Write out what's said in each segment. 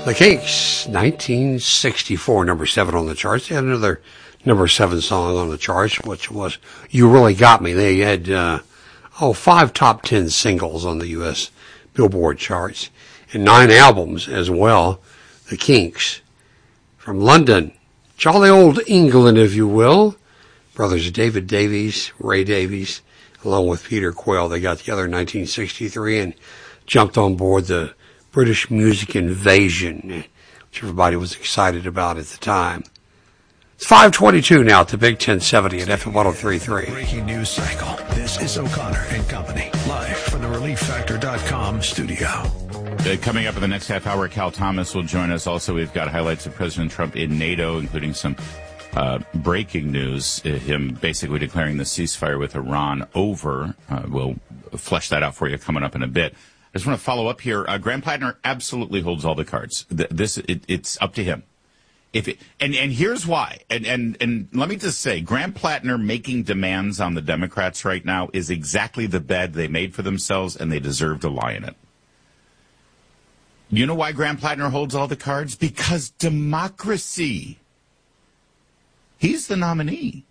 The Kinks, 1964, number 7 on the charts. They had another number 7 song on the charts, which was You Really Got Me. They had, 5 top 10 singles on the U.S. Billboard charts, and 9 albums as well. The Kinks, from London, jolly old England, if you will. Brothers David Davies, Ray Davies, along with Peter Quayle, they got together in 1963 and jumped on board the British music invasion, which everybody was excited about at the time. It's 5:22 now at the Big 1070 at FM 103.3. Breaking news cycle. This is O'Connor and Company, live from the ReliefFactor.com studio. Coming up in the next half hour, Cal Thomas will join us. Also, we've got highlights of President Trump in NATO, including some breaking news, him basically declaring the ceasefire with Iran over. We'll flesh that out for you coming up in a bit. I just want to follow up here. Graham Plattner absolutely holds all the cards. It's up to him. And here's why. And let me just say, Graham Plattner making demands on the Democrats right now is exactly the bed they made for themselves, and they deserve to lie in it. You know why Graham Plattner holds all the cards? Because democracy. He's the nominee.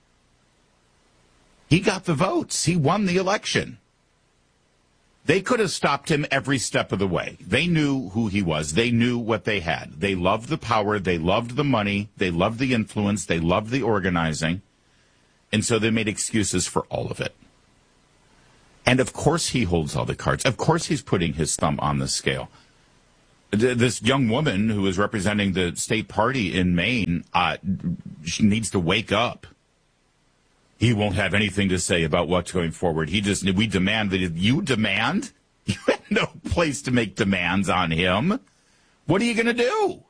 He got the votes. He won the election. They could have stopped him every step of the way. They knew who he was. They knew what they had. They loved the power. They loved the money. They loved the influence. They loved the organizing. And so they made excuses for all of it. And of course he holds all the cards. Of course he's putting his thumb on the scale. This young woman who is representing the state party in Maine, she needs to wake up. He won't have anything to say about what's going forward. We demand that you demand? You have no place to make demands on him. What are you going to do?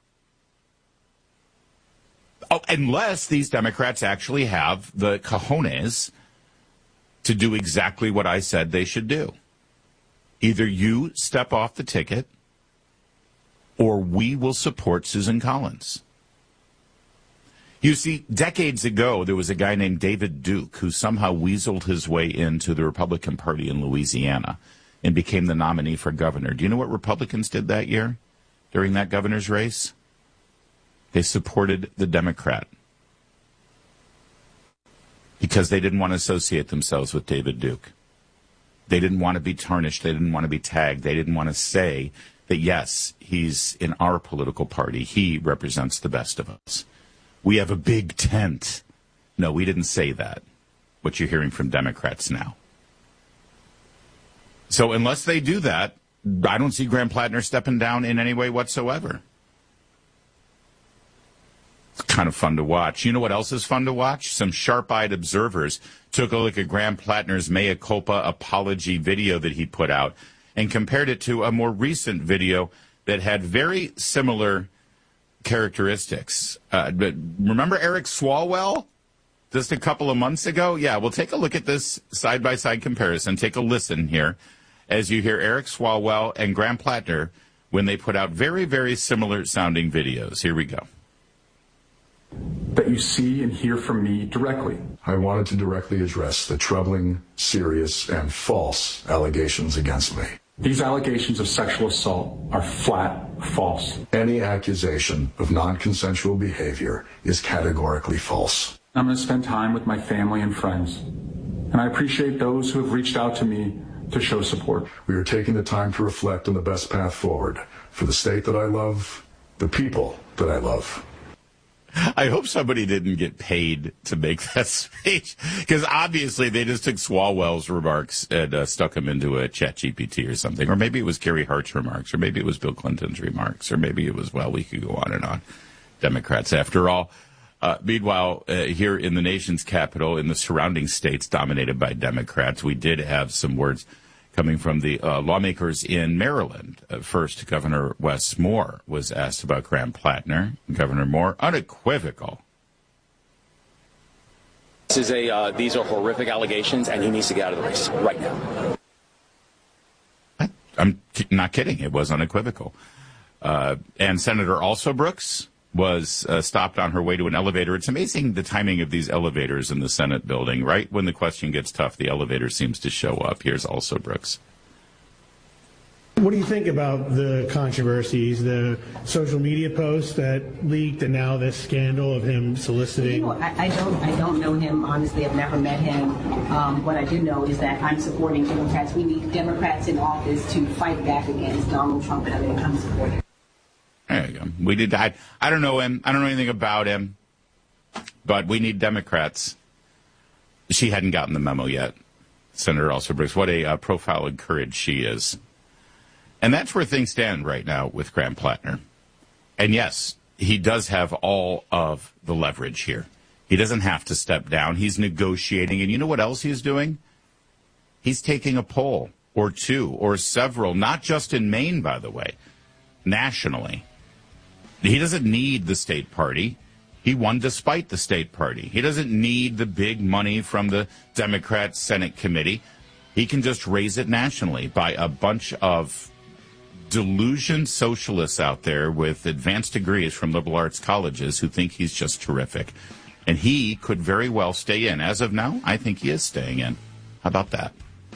Oh, unless these Democrats actually have the cojones to do exactly what I said they should do. Either you step off the ticket, or we will support Susan Collins. You see, decades ago, there was a guy named David Duke who somehow weaseled his way into the Republican Party in Louisiana and became the nominee for governor. Do you know what Republicans did that year during that governor's race? They supported the Democrat because they didn't want to associate themselves with David Duke. They didn't want to be tarnished. They didn't want to be tagged. They didn't want to say that, yes, he's in our political party. He represents the best of us. We have a big tent. No, we didn't say that, what you're hearing from Democrats now. So unless they do that, I don't see Graham Plattner stepping down in any way whatsoever. It's kind of fun to watch. You know what else is fun to watch? Some sharp-eyed observers took a look at Graham Plattner's mea culpa apology video that he put out and compared it to a more recent video that had very similar characteristics. But remember Eric Swalwell just a couple of months ago? Yeah, we'll take a look at this side-by-side comparison. Take a listen here as you hear Eric Swalwell and Graham Plattner when they put out very, very similar sounding videos. Here we go. That you see and hear from me directly. I wanted to directly address the troubling, serious, and false allegations against me. These allegations of sexual assault are flat false. Any accusation of non-consensual behavior is categorically false. I'm going to spend time with my family and friends, and I appreciate those who have reached out to me to show support. We are taking the time to reflect on the best path forward for the state that I love, the people that I love. I hope somebody didn't get paid to make that speech, because obviously they just took Swalwell's remarks and stuck them into a ChatGPT or something. Or maybe it was Gary Hart's remarks, or maybe it was Bill Clinton's remarks, or maybe it was, well, we could go on and on. Democrats, after all. Meanwhile, here in the nation's capital, in the surrounding states dominated by Democrats, we did have some words coming from the lawmakers in Maryland. First, Governor Wes Moore was asked about Graham Plattner. Governor Moore, unequivocal. These are horrific allegations, and he needs to get out of the race right now. I'm not kidding. It was unequivocal. And Senator Also Brooks was stopped on her way to an elevator. It's amazing the timing of these elevators in the Senate building. Right when the question gets tough, the elevator seems to show up. Here's Also Brooks. What do you think about the controversies, the social media posts that leaked, and now this scandal of him soliciting? I don't know him. Honestly, I've never met him. What I do know is that I'm supporting Democrats. We need Democrats in office to fight back against Donald Trump, and I'm going to come support him. There you go. We did that. I don't know him. I don't know anything about him. But we need Democrats. She hadn't gotten the memo yet. Senator Elsa Brooks. What a profile in courage she is. And that's where things stand right now with Graham Plattner. And yes, he does have all of the leverage here. He doesn't have to step down. He's negotiating. And you know what else he's doing? He's taking a poll or two or several, not just in Maine, by the way, nationally. He doesn't need the state party. He won despite the state party. He doesn't need the big money from the Democrat Senate committee. He can just raise it nationally by a bunch of delusioned socialists out there with advanced degrees from liberal arts colleges who think he's just terrific. And he could very well stay in. As of now, I think he is staying in. How about that?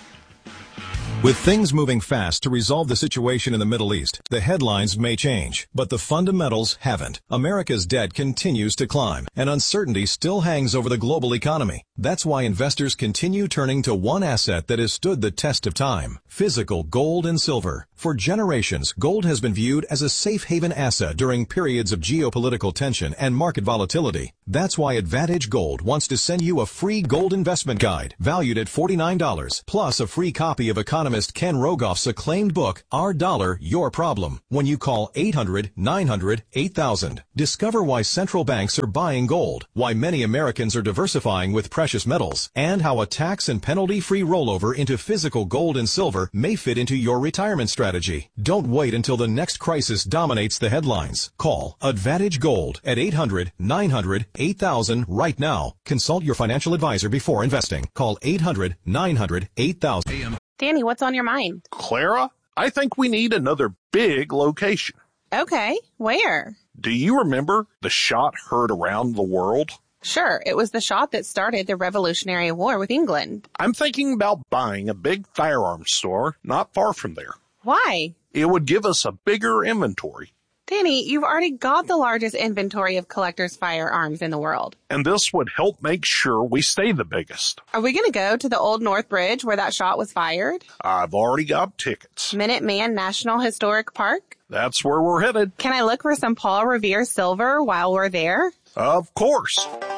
With things moving fast to resolve the situation in the Middle East, the headlines may change, but the fundamentals haven't. America's debt continues to climb, and uncertainty still hangs over the global economy. That's why investors continue turning to one asset that has stood the test of time: physical gold and silver. For generations, gold has been viewed as a safe haven asset during periods of geopolitical tension and market volatility. That's why Advantage Gold wants to send you a free gold investment guide valued at $49, plus a free copy of economist Ken Rogoff's acclaimed book, Our Dollar, Your Problem, when you call 800-900-8000. Discover why central banks are buying gold, why many Americans are diversifying with precious metals, and how a tax and penalty-free rollover into physical gold and silver may fit into your retirement strategy. Don't wait until the next crisis dominates the headlines. Call Advantage Gold at 800-900-8000 right now. Consult your financial advisor before investing. Call 800-900-8000. Danny, what's on your mind? Clara, I think we need another big location. Okay, where? Do you remember the shot heard around the world? Sure, it was the shot that started the Revolutionary War with England. I'm thinking about buying a big firearms store not far from there. Why? It would give us a bigger inventory. Danny, you've already got the largest inventory of collectors' firearms in the world. And this would help make sure we stay the biggest. Are we going to go to the Old North Bridge where that shot was fired? I've already got tickets. Minuteman National Historic Park? That's where we're headed. Can I look for some Paul Revere silver while we're there? Of course.